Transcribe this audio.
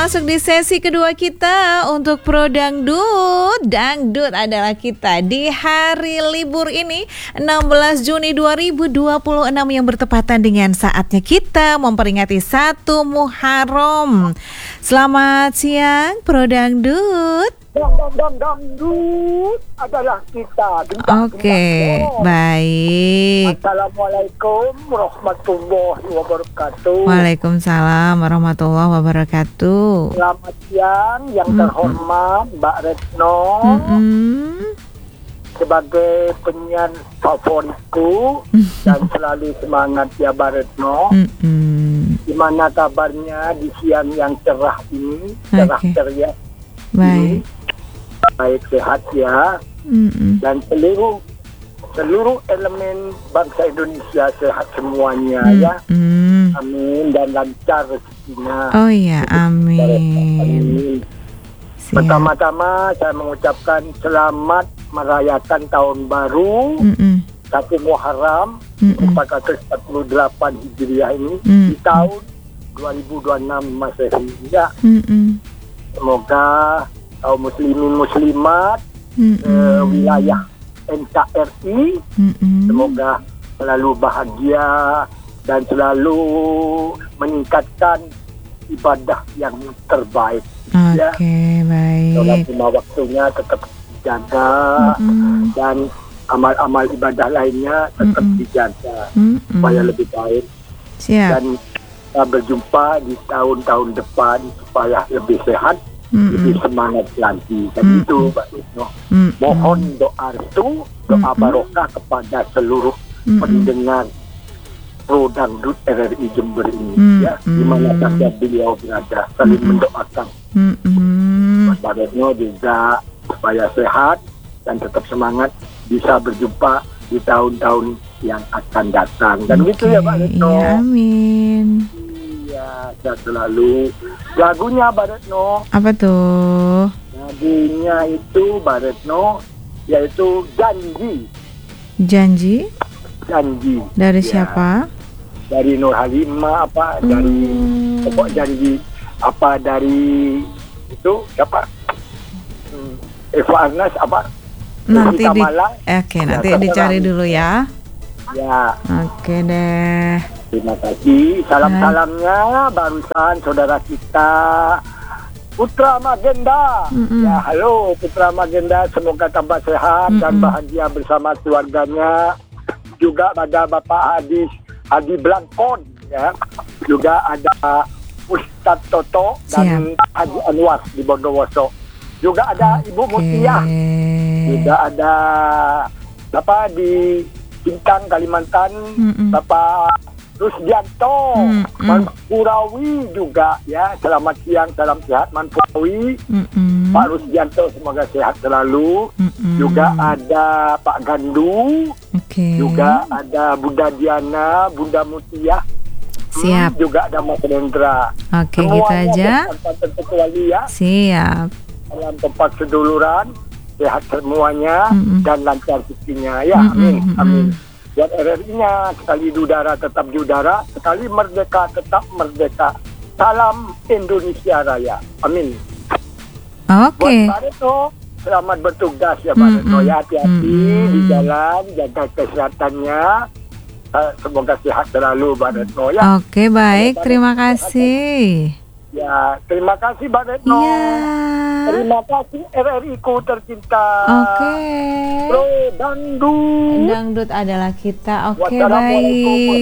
masuk di sesi kedua kita untuk Pro Dangdut. Dangdut adalah kita di hari libur ini 16 Juni 2026 yang bertepatan dengan saatnya kita memperingati 1 Muharram. Selamat siang Pro Dangdut. Dangdut adalah kita. Oke, baik. Assalamualaikum warahmatullahi wabarakatuh. Waalaikumsalam warahmatullahi wabarakatuh. Selamat siang yang terhormat Mbak Retno. Sebagai penyanyi favoritku dan selalu semangat ya Mbak Retno. Gimana kabarnya di siang yang cerah ini? Cerah ceria. Baik. Baik, sehat ya. Dan seluruh elemen bangsa Indonesia sehat semuanya ya. Amin, dan lancar rezekinya. Oh ya, amin. Pertama-tama saya mengucapkan selamat merayakan tahun baru 1 Muharram 1448 Hijriah ini di tahun 2026 Masehi ya. Semoga kaum muslimin muslimat wilayah NKRI semoga selalu bahagia dan selalu meningkatkan ibadah yang terbaik. Oke, baik. Sholat 5 waktunya tetap dijaga dan amal-amal ibadah lainnya tetap dijaga supaya lebih baik. Siap. Dan kita berjumpa di tahun-tahun depan supaya lebih sehat, lebih semangat lagi. Dan itu Mbak Retno. Mohon doa restu, doa barokah kepada seluruh pendengar Pro Dangdut RRI Jember ini ya, di mana saja beliau berada, saling mendoakan. Mbak Retno juga supaya sehat dan tetap semangat, bisa berjumpa di tahun-tahun yang akan datang. Dan gitu ya Mbak Retno. Iya, amin. Iya, sehat selalu. Lagunya Mbak Retno. Apa tuh? Lagunya itu Mbak Retno, yaitu Janji. Janji? Janji. Dari Ya. siapa? Dari Nur Halimah apa? Dari pokok janji apa dari itu siapa? Eva Arnas apa? Nanti Evita Malang. nanti Ya, dicari dulu ya. Ya, Oke deh. terima kasih. Salam-salamnya barusan saudara kita Putra Magenda. Ya, halo Putra Magenda, semoga tambah sehat dan bahagia bersama keluarganya. Juga ada Bapak Hadi Blangkon ya. Juga ada Ustadz Toto dan Haji Anwar di Bondowoso. Juga ada Ibu Mutiah. Juga ada Bapak di Sintang Kalimantan, Bapak Rusdianto, Manpurawi juga ya. Selamat siang, salam sehat Manpurawi. Pak Rusdianto semoga sehat selalu. Juga ada Pak Gandu. Juga ada Bunda Diana, Bunda Mutiah. Siap. Juga ada Mas Rendra. Oke, gitu aja. Ya. Siap. Dalam tempat seduluran, sehat semuanya dan lancar rezekinya ya. Amin. Buat RRI-nya, sekali di udara tetap di udara, sekali merdeka tetap merdeka. Salam Indonesia Raya. Amin. Buat Oke. Pak Retno, selamat bertugas ya Pak Retno ya. Hati-hati di jalan, jaga kesehatannya. Semoga sehat selalu Pak Retno ya. Oke, baik. Terima kasih. Ya, terima kasih Mbak Retno. Iya. Terima kasih RRI ku tercinta. Oke. Pro Dangdut. Dangdut adalah kita. Oke, Wassalamualaikum. baik.